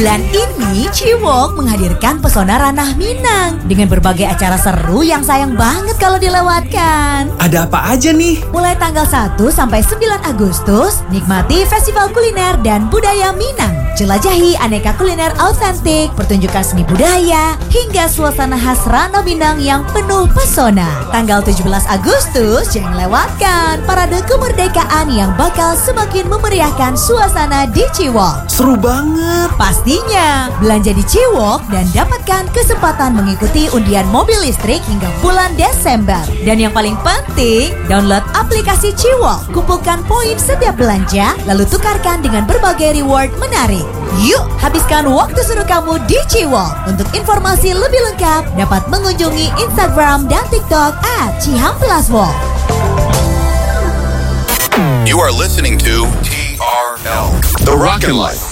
Bulan ini Ciwok menghadirkan pesona ranah Minang dengan berbagai acara seru yang sayang banget kalau dilewatkan. Ada apa aja nih? Mulai tanggal 1 sampai 9 Agustus, nikmati festival kuliner dan budaya Minang. Jelajahi aneka kuliner autentik, pertunjukan seni budaya, hingga suasana khas Ranah Minang yang penuh pesona. Tanggal 17 Agustus, jangan lewatkan parade kemerdekaan yang bakal semakin memeriahkan suasana di Ciwok. Seru banget. Pastinya, belanja di Ciwok dan dapatkan kesempatan mengikuti undian mobil listrik hingga bulan Desember. Dan yang paling penting, download aplikasi Ciwok, kumpulkan poin setiap belanja, lalu tukarkan dengan berbagai reward menarik. Yuk, habiskan waktu seru kamu di Ciwok. Untuk informasi lebih lengkap, dapat mengunjungi Instagram dan TikTok @CihamplasWalk. You are listening to TRL, The Rockin' Life.